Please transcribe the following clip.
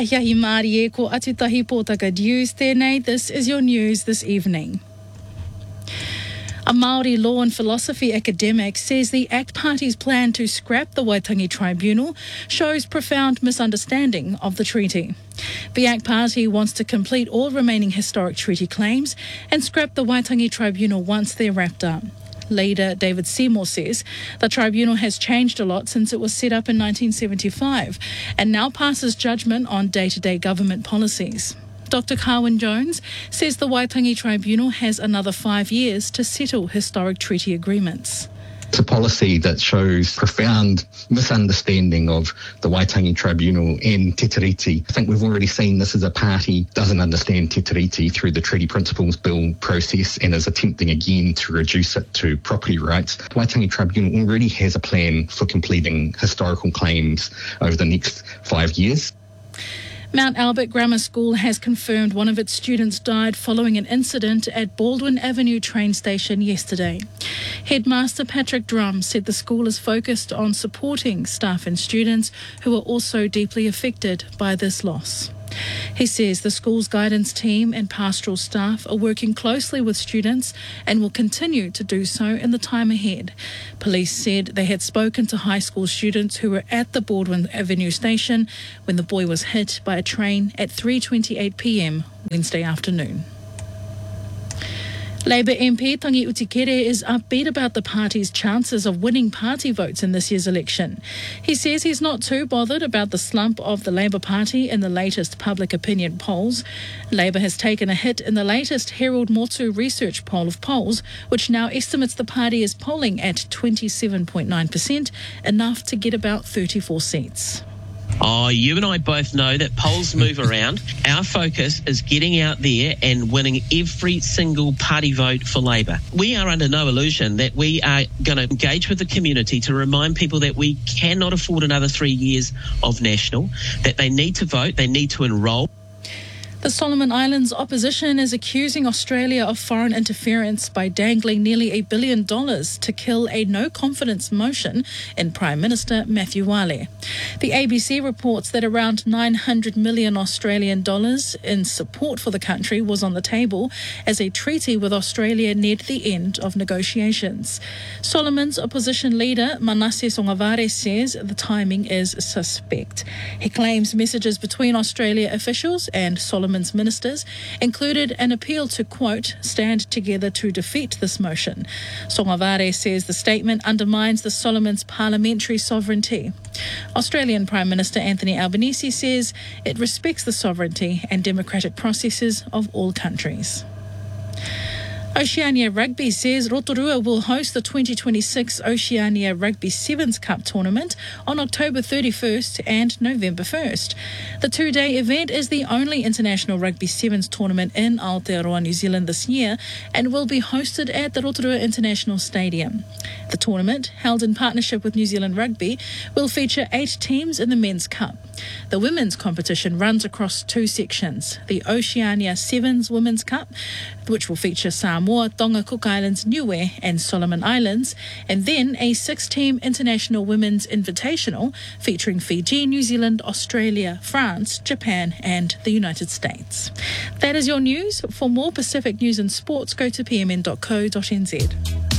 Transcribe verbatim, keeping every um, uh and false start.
Aiahi Māori e ko Atutahi Pōtaka News tēnei. This is your news this evening. A Māori law and philosophy academic says the ACT Party's plan to scrap the Waitangi Tribunal shows profound misunderstanding of the treaty. The ACT Party wants to complete all remaining historic treaty claims and scrap the Waitangi Tribunal once they're wrapped up. Leader David Seymour says the tribunal has changed a lot since it was set up in nineteen seventy-five and now passes judgment on day-to-day government policies. Doctor Carwyn Jones says the Waitangi Tribunal has another five years to settle historic treaty agreements. It's a policy that shows profound misunderstanding of the Waitangi Tribunal and Te Tiriti. I think we've already seen this as a party doesn't understand Te Tiriti through the Treaty Principles Bill process and is attempting again to reduce it to property rights. The Waitangi Tribunal already has a plan for completing historical claims over the next five years. Mount Albert Grammar School has confirmed one of its students died following an incident at Baldwin Avenue train station yesterday. Headmaster Patrick Drum said the school is focused on supporting staff and students who are also deeply affected by this loss. He says the school's guidance team and pastoral staff are working closely with students and will continue to do so in the time ahead. Police said they had spoken to high school students who were at the Baldwin Avenue station when the boy was hit by a train at three twenty-eight p m Wednesday afternoon. Labour M P Tangi Utikere is upbeat about the party's chances of winning party votes in this year's election. He says he's not too bothered about the slump of the Labour Party in the latest public opinion polls. Labour has taken a hit in the latest Herald Motu research poll of polls, which now estimates the party is polling at twenty-seven point nine percent, enough to get about thirty-four seats. Oh, you and I both know that polls move around. Our focus is getting out there and winning every single party vote for Labour. We are under no illusion that we are going to engage with the community to remind people that we cannot afford another three years of national, that they need to vote, they need to enrol. The Solomon Islands opposition is accusing Australia of foreign interference by dangling nearly a billion dollars to kill a no-confidence motion in Prime Minister Matthew Wale. The A B C reports that around nine hundred million Australian dollars in support for the country was on the table as a treaty with Australia neared the end of negotiations. Solomon's opposition leader Manasseh Songavare says the timing is suspect. He claims messages between Australia officials and Solomon ministers included an appeal to, quote, stand together to defeat this motion. Songavare says the statement undermines the Solomon's parliamentary sovereignty. Australian Prime Minister Anthony Albanese says it respects the sovereignty and democratic processes of all countries. Oceania Rugby says Rotorua will host the twenty twenty-six Oceania Rugby Sevens Cup tournament on October thirty-first and November first. The two-day event is the only international rugby sevens tournament in Aotearoa, New Zealand this year and will be hosted at the Rotorua International Stadium. The tournament, held in partnership with New Zealand Rugby, will feature eight teams in the Men's Cup. The women's competition runs across two sections, the Oceania Sevens Women's Cup, which will feature Samoa, Tonga, Cook Islands, Niue and Solomon Islands, and then a six-team International Women's Invitational featuring Fiji, New Zealand, Australia, France, Japan and the United States. That is your news. For more Pacific news and sports, go to p m n dot co dot n z.